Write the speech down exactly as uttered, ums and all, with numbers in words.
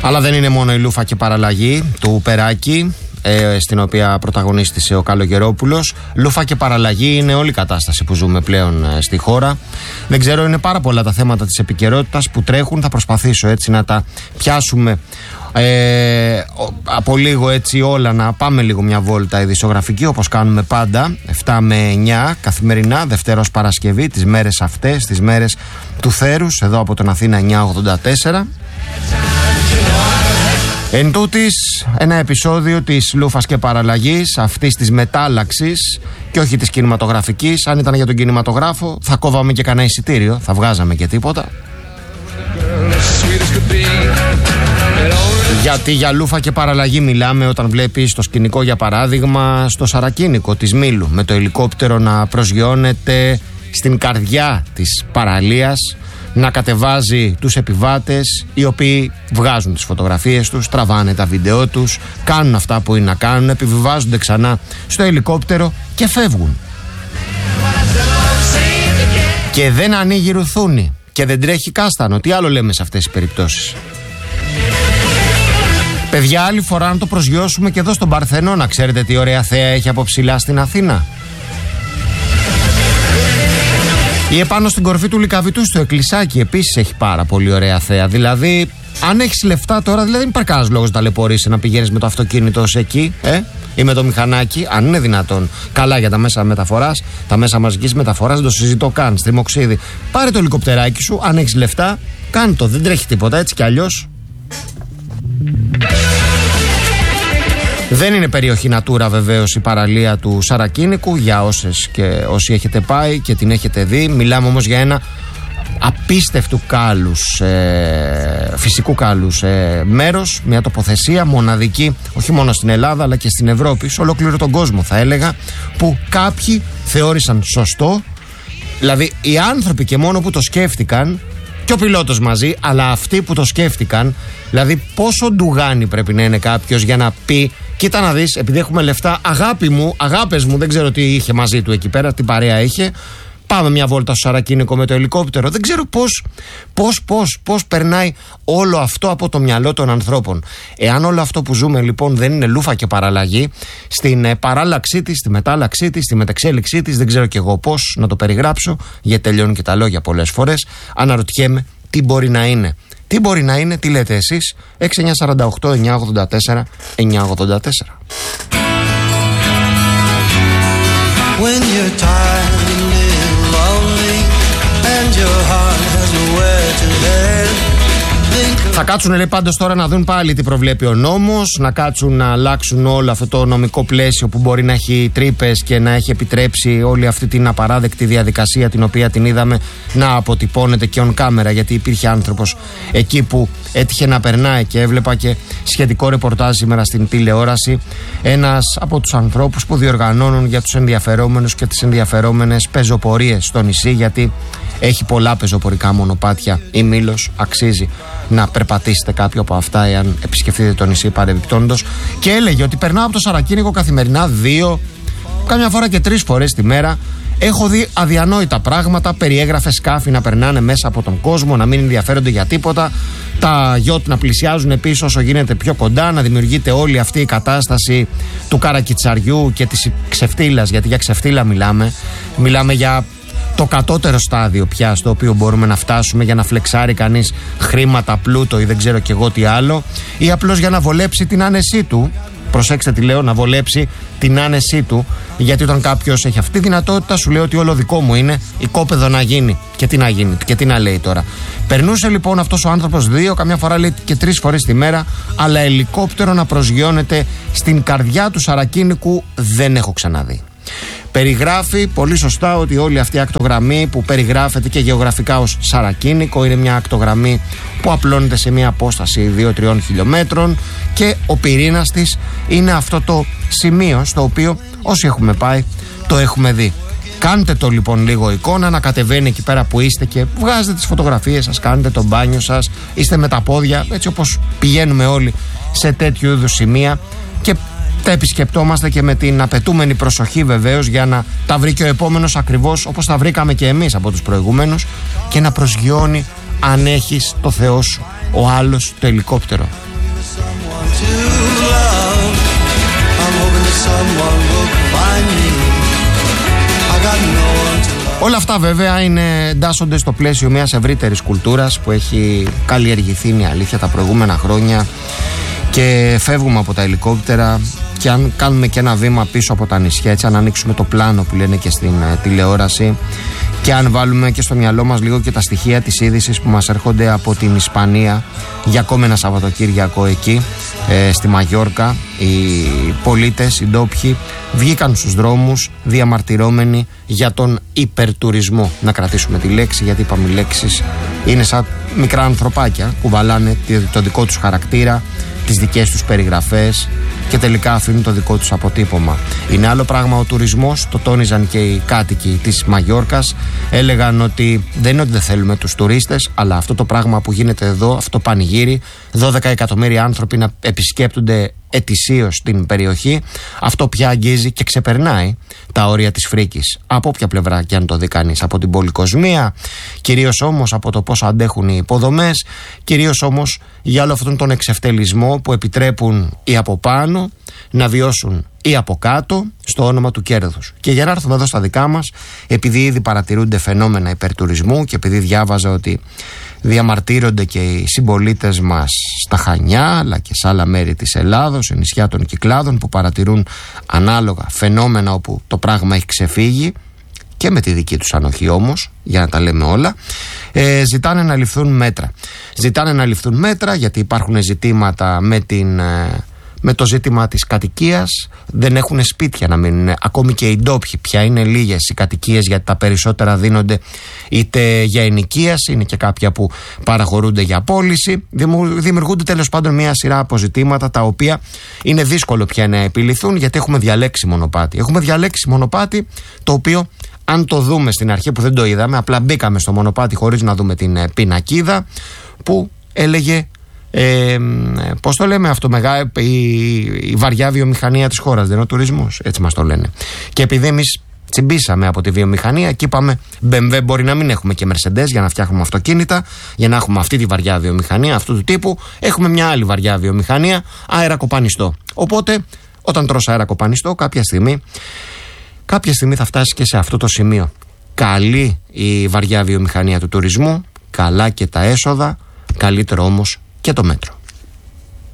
Αλλά δεν είναι μόνο η Λούφα και παραλλαγή του Περάκη, ε, στην οποία πρωταγωνίστησε ο Καλογερόπουλος. Λούφα και παραλλαγή είναι όλη η κατάσταση που ζούμε πλέον ε, στη χώρα. Δεν ξέρω, είναι πάρα πολλά τα θέματα της επικαιρότητας που τρέχουν. Θα προσπαθήσω έτσι να τα πιάσουμε ε, από λίγο έτσι όλα, να πάμε λίγο μια βόλτα ειδησιογραφική, όπως κάνουμε πάντα εφτά με εννιά καθημερινά, Δευτέρα ως Παρασκευή, τις μέρες αυτές, τις μέρες του θέρους, εδώ από τον Αθήνα εννιά ογδόντα τέσσερα. Εν τούτης, ένα επεισόδιο της Λούφας και παραλλαγής, αυτής της μετάλλαξης και όχι της κινηματογραφικής. Αν ήταν για τον κινηματογράφο θα κόβαμε και κανένα εισιτήριο, θα βγάζαμε και τίποτα. Γιατί για Λούφα και παραλλαγή μιλάμε όταν βλέπεις το σκηνικό, για παράδειγμα στο Σαρακίνικο της Μήλου, με το ελικόπτερο να προσγειώνεται στην καρδιά της παραλίας, να κατεβάζει τους επιβάτες, οι οποίοι βγάζουν τις φωτογραφίες τους, τραβάνε τα βίντεο τους, κάνουν αυτά που είναι να κάνουν, επιβιβάζονται ξανά στο ελικόπτερο και φεύγουν. Και δεν ανοίγει ρουθούνη και δεν τρέχει κάστανο. Τι άλλο λέμε σε αυτές τις περιπτώσεις? Παιδιά, άλλη φορά να το προσγειώσουμε και εδώ στον Παρθενώνα. Ξέρετε τι ωραία θέα έχει από ψηλά στην Αθήνα? Ή επάνω στην κορφή του Λυκαβητού στο Εκκλησάκι επίσης έχει πάρα πολύ ωραία θέα. Δηλαδή, αν έχεις λεφτά τώρα, δηλαδή δεν υπάρχει κανένας λόγος να ταλαιπωρείσαι να πηγαίνεις με το αυτοκίνητο ως εκεί, ε, ή με το μηχανάκι, αν είναι δυνατόν. Καλά για τα μέσα μεταφοράς, τα μέσα μαζικής μεταφοράς, δεν το συζητώ καν. Στριμοξίδι. Πάρε το ελικοπτεράκι σου, αν έχεις λεφτά, κάνε το. Δεν τρέχει τίποτα, έτσι κι αλλιώς. Δεν είναι περιοχή Natura βεβαίως η παραλία του Σαρακίνικου, για όσες και όσοι έχετε πάει και την έχετε δει. Μιλάμε όμως για ένα απίστευτου κάλους, ε, φυσικού κάλους ε, μέρος, μια τοποθεσία μοναδική όχι μόνο στην Ελλάδα αλλά και στην Ευρώπη, σε ολόκληρο τον κόσμο θα έλεγα, που κάποιοι θεώρησαν σωστό, δηλαδή οι άνθρωποι και μόνο που το σκέφτηκαν, και ο πιλότος μαζί, αλλά αυτοί που το σκέφτηκαν, δηλαδή πόσο ντουγάνι πρέπει να είναι κάποιος για να πει, κοίτα να δεις, επειδή έχουμε λεφτά, αγάπη μου, αγάπες μου, δεν ξέρω τι είχε μαζί του εκεί πέρα, τι παρέα είχε, πάμε μια βόλτα στο Σαρακίνικο με το ελικόπτερο. Δεν ξέρω πώς, πώς, πώς, πώς περνάει όλο αυτό από το μυαλό των ανθρώπων. Εάν όλο αυτό που ζούμε λοιπόν δεν είναι Λούφα και παραλλαγή, στην ε, παράλλαξή της, στη μετάλλαξή της, στη μεταξέλιξή της, δεν ξέρω κι εγώ πώς να το περιγράψω, γιατί τελειώνουν και τα λόγια πολλές φορές, αναρωτιέμαι τι μπορεί να είναι. Τι μπορεί να είναι, τι λέτε εσείς? έξι εννιά τέσσερα οκτώ εννιά ογδόντα τέσσερα εννιά ογδόντα τέσσερα. When you're tired and little lonely and your heart has nowhere to head. Θα κάτσουν λέει πάντως τώρα να δουν πάλι τι προβλέπει ο νόμος, να κάτσουν να αλλάξουν όλο αυτό το νομικό πλαίσιο που μπορεί να έχει τρύπες και να έχει επιτρέψει όλη αυτή την απαράδεκτη διαδικασία, την οποία την είδαμε να αποτυπώνεται και on camera, γιατί υπήρχε άνθρωπος εκεί που έτυχε να περνάει και έβλεπα και σχετικό ρεπορτάζ σήμερα στην τηλεόραση, ένας από τους ανθρώπους που διοργανώνουν για τους ενδιαφερόμενους και τις ενδιαφερόμενες πεζοπορίες στο νησί, γιατί έχει πολλά πεζοπορικά μονοπάτια η Μήλος, αξίζει να περπατήσετε κάποιο από αυτά εάν επισκεφτείτε το νησί παρεμπιπτόντως. Και έλεγε ότι περνάω από το Σαρακίνικο καθημερινά δύο, κάμια φορά και τρεις φορές τη μέρα. Έχω δει αδιανόητα πράγματα, περιέγραφε σκάφη να περνάνε μέσα από τον κόσμο, να μην ενδιαφέρονται για τίποτα, τα γιότ να πλησιάζουν επίσης όσο γίνεται πιο κοντά, να δημιουργείται όλη αυτή η κατάσταση του καρακιτσαριού και της ξεφτύλας, γιατί για ξεφτύλα μιλάμε, μιλάμε για το κατώτερο στάδιο πια στο οποίο μπορούμε να φτάσουμε για να φλεξάρει κανείς χρήματα, πλούτο ή δεν ξέρω κι εγώ τι άλλο, ή απλώς για να βολέψει την άνεσή του. Προσέξτε τι λέω, να βολέψει την άνεσή του, γιατί όταν κάποιος έχει αυτή τη δυνατότητα σου λέει ότι όλο δικό μου είναι, οικόπεδο να γίνει. Και τι να γίνει και τι να λέει τώρα. Περνούσε λοιπόν αυτός ο άνθρωπος δύο, καμιά φορά λέει και τρεις φορές τη μέρα, αλλά ελικόπτερο να προσγειώνεται στην καρδιά του Σαρακίνικου δεν έχω ξαναδεί. Περιγράφει πολύ σωστά ότι όλη αυτή η ακτογραμμή που περιγράφεται και γεωγραφικά ως Σαρακίνικο είναι μια ακτογραμμή που απλώνεται σε μια απόσταση δύο με τρία χιλιόμετρων και ο πυρήνας της είναι αυτό το σημείο στο οποίο όσοι έχουμε πάει το έχουμε δει. Κάντε το λοιπόν λίγο εικόνα, να κατεβαίνει εκεί πέρα που είστε και βγάζετε τις φωτογραφίες σας, κάνετε το μπάνιο σας, είστε με τα πόδια, έτσι όπως πηγαίνουμε όλοι σε τέτοιου είδους σημεία, και τα επισκεπτόμαστε και με την απαιτούμενη προσοχή βεβαίως, για να τα βρει και ο επόμενος ακριβώς όπως τα βρήκαμε και εμείς από τους προηγούμενους, και να προσγειώνει, αν έχεις το Θεό σου, ο άλλος το ελικόπτερο. to love. I'm hoping that someone will find me. I got no one to love. Όλα αυτά βέβαια είναι, εντάσσονται στο πλαίσιο μιας ευρύτερης κουλτούρας που έχει καλλιεργηθεί, είναι αλήθεια, τα προηγούμενα χρόνια, και φεύγουμε από τα ελικόπτερα και αν κάνουμε και ένα βήμα πίσω από τα νησιά, έτσι, αν ανοίξουμε το πλάνο που λένε και στην ε, τηλεόραση, και αν βάλουμε και στο μυαλό μας λίγο και τα στοιχεία της είδησης που μας έρχονται από την Ισπανία για ακόμα ένα Σαββατοκύριακο εκεί, ε, στη Μαγιόρκα, οι πολίτες, οι ντόπιοι βγήκαν στους δρόμους διαμαρτυρώμενοι για τον υπερτουρισμό. Να κρατήσουμε τη λέξη, γιατί είπαμε λέξεις είναι σαν μικρά ανθρωπάκια, κουβαλάνε το δικό τους χαρακτήρα, τις δικές τους περιγραφές και τελικά αφήνουν το δικό τους αποτύπωμα. Είναι άλλο πράγμα ο τουρισμός, το τόνιζαν και οι κάτοικοι της Μαγιόρκας. Έλεγαν ότι δεν είναι ότι δεν θέλουμε τους τουρίστες, αλλά αυτό το πράγμα που γίνεται εδώ, αυτό το πανηγύρι, δώδεκα εκατομμύρια άνθρωποι να επισκέπτονται ετησίως την περιοχή, αυτό πια αγγίζει και ξεπερνάει τα όρια της φρίκης. Από όποια πλευρά και αν το δει κανείς, από την πολυκοσμία, κυρίως όμως από το πόσο αντέχουν οι υποδομές, κυρίως όμως για όλο αυτόν τον εξευτελισμό που επιτρέπουν οι από πάνω να βιώσουν ή από κάτω στο όνομα του κέρδους. Και για να έρθουμε εδώ στα δικά μας, επειδή ήδη παρατηρούνται φαινόμενα υπερτουρισμού και επειδή διάβαζα ότι διαμαρτύρονται και οι συμπολίτες μας στα Χανιά αλλά και σε άλλα μέρη της Ελλάδος, σε νησιά των Κυκλάδων, που παρατηρούν ανάλογα φαινόμενα όπου το πράγμα έχει ξεφύγει, και με τη δική τους ανοχή όμως, για να τα λέμε όλα, ε, ζητάνε να ληφθούν μέτρα. Ζητάνε να ληφθούν μέτρα γιατί υπάρχουν ζητήματα με την... Ε, με το ζήτημα της κατοικίας, δεν έχουν σπίτια να μείνουν. Ακόμη και οι ντόπιοι πια είναι λίγες οι κατοικίες, γιατί τα περισσότερα δίνονται είτε για ενοικίαση, είναι και κάποια που παραχωρούνται για πώληση. Δημιουργούνται τέλος πάντων μια σειρά αποζητήματα τα οποία είναι δύσκολο πια να επιληθούν, γιατί έχουμε διαλέξει μονοπάτι. Έχουμε διαλέξει μονοπάτι το οποίο, αν το δούμε στην αρχή που δεν το είδαμε, απλά μπήκαμε στο μονοπάτι χωρίς να δούμε την πινακίδα που έλεγε Ε, πώς το λέμε αυτό, μεγά, η, η βαριά βιομηχανία της χώρας, δεν είναι ο τουρισμός, έτσι μας το λένε. Και επειδή εμείς τσιμπήσαμε από τη βιομηχανία και είπαμε μπι εμ ντάμπλιου μπορεί να μην έχουμε και Mercedes για να φτιάχνουμε αυτοκίνητα, για να έχουμε αυτή τη βαριά βιομηχανία αυτού του τύπου, έχουμε μια άλλη βαριά βιομηχανία, αέρα κοπανιστό. Οπότε όταν τρως αέρα κοπανιστό, κάποια στιγμή κάποια στιγμή θα φτάσει και σε αυτό το σημείο. Καλή η βαριά βιομηχανία του τουρισμού, καλά και τα έσοδα, καλύτερο όμως και το μέτρο.